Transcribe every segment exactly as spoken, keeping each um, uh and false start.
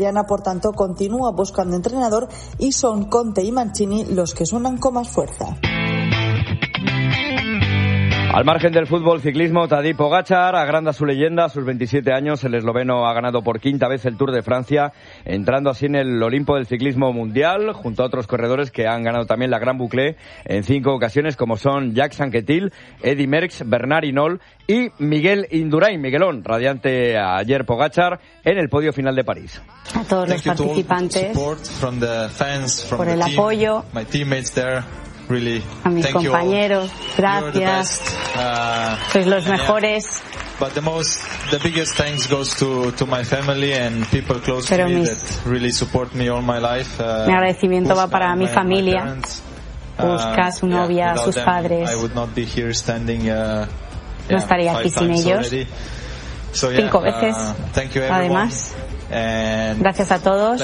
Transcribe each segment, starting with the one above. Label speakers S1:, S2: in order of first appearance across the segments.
S1: Diana, por tanto, continúa buscando entrenador y son Conte y Mancini los que suenan con más fuerza.
S2: Al margen del fútbol, ciclismo, Tadej Pogačar agranda su leyenda. A sus veintisiete años, el esloveno ha ganado por quinta vez el Tour de Francia, entrando así en el Olimpo del ciclismo mundial, junto a otros corredores que han ganado también la Gran Boucle en cinco ocasiones, como son Jacques Anquetil, Eddy Merckx, Bernard Hinault y Miguel Indurain. Miguelón, radiante ayer Pogačar en el podio final de París.
S3: A todos los participantes por el apoyo. A mis compañeros, gracias. Sois los mejores. Pero mis, mi agradecimiento va para mi familia, Puska, su novia, sus padres. No estaría aquí sin ellos. Cinco veces, además. Gracias a todos.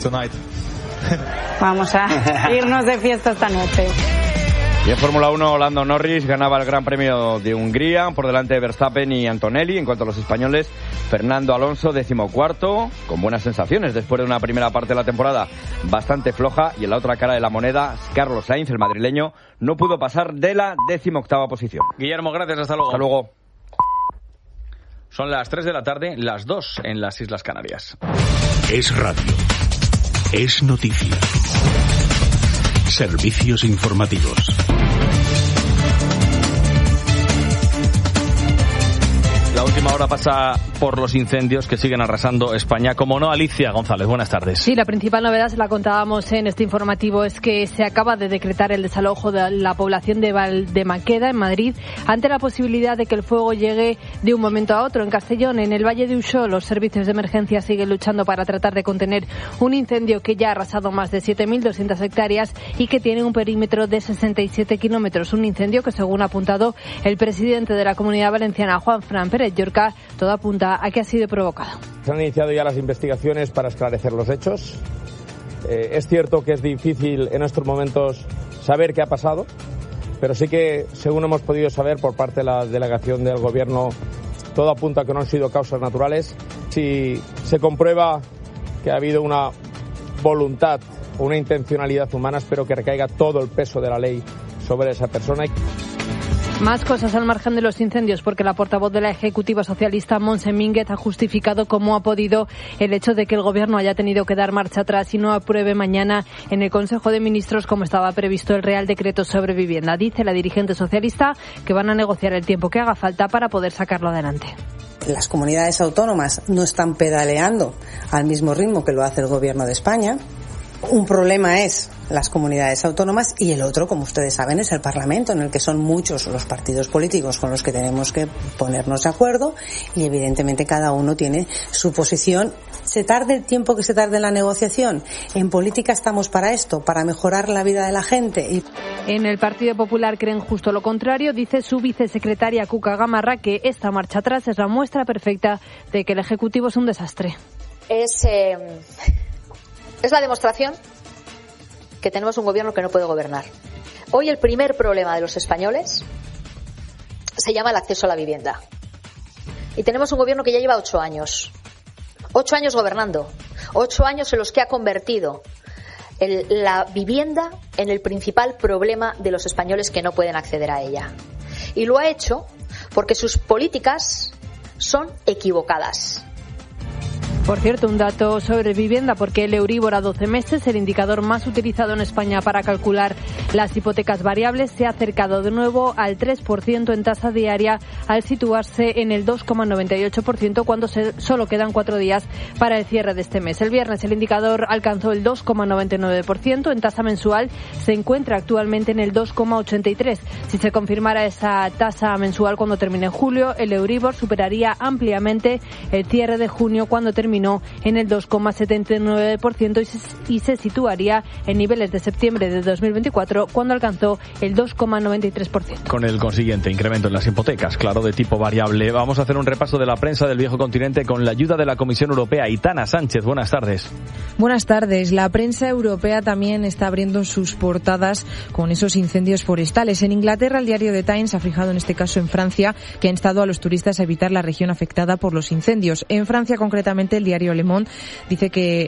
S3: Vamos a irnos de fiesta esta noche.
S2: Y en Fórmula uno, Lando Norris ganaba el Gran Premio de Hungría por delante de Verstappen y Antonelli. En cuanto a los españoles, Fernando Alonso, decimocuarto, con buenas sensaciones después de una primera parte de la temporada bastante floja. Y en la otra cara de la moneda, Carlos Sainz, el madrileño, no pudo pasar de la decimoctava posición.
S4: Guillermo, gracias, hasta luego.
S2: Hasta luego.
S4: Son las tres de la tarde, las dos en las Islas Canarias.
S5: Es radio. Es noticia. Servicios informativos.
S4: La última hora pasa por los incendios que siguen arrasando España. Como no, Alicia González, buenas tardes.
S6: Sí, la principal novedad, se la contábamos en este informativo, es que se acaba de decretar el desalojo de la población de Valdemaqueda, en Madrid, ante la posibilidad de que el fuego llegue de un momento a otro. En Castellón, en el Valle de Uxó, los servicios de emergencia siguen luchando para tratar de contener un incendio que ya ha arrasado más de siete mil doscientas hectáreas y que tiene un perímetro de sesenta y siete kilómetros. Un incendio que, según ha apuntado el presidente de la Comunidad Valenciana, Juanfran Pérez Llorca, todo apunta a que ha sido provocado.
S7: Se han iniciado ya las investigaciones para esclarecer los hechos. Eh, es cierto que es difícil en estos momentos saber qué ha pasado, pero sí que, según hemos podido saber por parte de la delegación del Gobierno, todo apunta a que no han sido causas naturales. Si se comprueba que ha habido una voluntad o una intencionalidad humana, espero que recaiga todo el peso de la ley sobre esa persona.
S6: Más cosas al margen de los incendios, porque la portavoz de la Ejecutiva Socialista, Montse Mínguez, ha justificado cómo ha podido el hecho de que el Gobierno haya tenido que dar marcha atrás y no apruebe mañana en el Consejo de Ministros, como estaba previsto, el Real Decreto sobre vivienda. Dice la dirigente socialista que van a negociar el tiempo que haga falta para poder sacarlo adelante.
S8: Las comunidades autónomas no están pedaleando al mismo ritmo que lo hace el Gobierno de España. Un problema es las comunidades autónomas y el otro, como ustedes saben, es el Parlamento, en el que son muchos los partidos políticos con los que tenemos que ponernos de acuerdo y evidentemente cada uno tiene su posición. Se tarde el tiempo que se tarde en la negociación. En política estamos para esto, para mejorar la vida de la gente. Y...
S6: En el Partido Popular creen justo lo contrario. Dice su vicesecretaria Cuca Gamarra que esta marcha atrás es la muestra perfecta de que el Ejecutivo es un desastre.
S9: Es... Eh... Es la demostración que tenemos un gobierno que no puede gobernar. Hoy el primer problema de los españoles se llama el acceso a la vivienda. Y tenemos un gobierno que ya lleva ocho años. Ocho años gobernando. Ocho años en los que ha convertido el, la vivienda en el principal problema de los españoles que no pueden acceder a ella. Y lo ha hecho porque sus políticas son equivocadas.
S6: Por cierto, un dato sobre vivienda, porque el Euribor a doce meses, el indicador más utilizado en España para calcular las hipotecas variables, se ha acercado de nuevo al tres por ciento en tasa diaria al situarse en el dos coma noventa y ocho por ciento cuando se, solo quedan cuatro días para el cierre de este mes. El viernes el indicador alcanzó el dos coma noventa y nueve por ciento, en tasa mensual se encuentra actualmente en el dos coma ochenta y tres por ciento. Si se confirmara esa tasa mensual cuando termine en julio, el Euribor superaría ampliamente el cierre de junio cuando termine en el dos coma setenta y nueve por ciento y se, y se situaría en niveles de septiembre de dos mil veinticuatro cuando alcanzó el dos coma noventa y tres por ciento.
S4: Con el consiguiente incremento en las hipotecas, claro, de tipo variable. Vamos a hacer un repaso de la prensa del viejo continente con la ayuda de la Comisión Europea. Aitana Sánchez, buenas tardes.
S10: Buenas tardes. La prensa europea también está abriendo sus portadas con esos incendios forestales. En Inglaterra, el diario The Times ha fijado en este caso en Francia, que ha instado a los turistas a evitar la región afectada por los incendios. En Francia, concretamente, el diario Le Monde, dice que